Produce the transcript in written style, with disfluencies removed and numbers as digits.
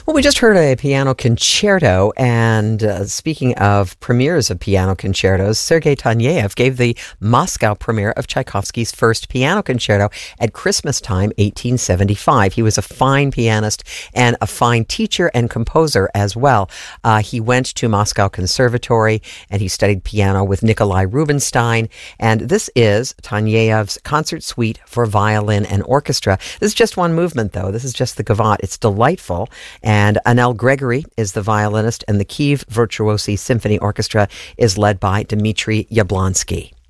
Well, we just heard a piano concerto, and speaking of premieres of piano concertos, Sergei Taneyev gave the Moscow premiere of Tchaikovsky's first piano concerto at Christmas time, 1875. He was a fine pianist and a fine teacher and composer as well. He went to Moscow Conservatory, and he studied piano with Nikolai Rubinstein, and this is Taneyev's Concert Suite for Violin and Orchestra. This is just one movement, though. This is just the Gavotte. It's delightful. And Anel Gregory is the violinist, and the Kiev Virtuosi Symphony Orchestra is led by Dmitry Yablonsky.